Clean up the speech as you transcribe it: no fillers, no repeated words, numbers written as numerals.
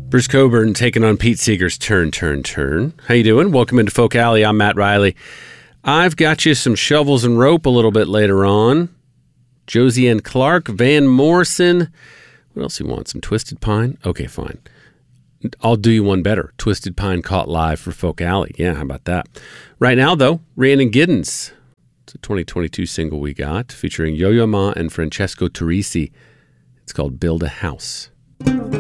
Bruce Coburn taking on Pete Seeger's Turn. How you doing? Welcome into Folk Alley. I'm Matt Riley. I've got you some Shovels and Rope a little bit later on. Josie and Clark, Van Morrison. What else you want? Some Twisted Pine? Okay, fine. I'll do you one better. Twisted Pine caught live for Folk Alley. Yeah, how about that? Right now, though, Rhiannon Giddens. It's a 2022 single we got featuring Yo-Yo Ma and Francesco Turrisi. It's called Build a House.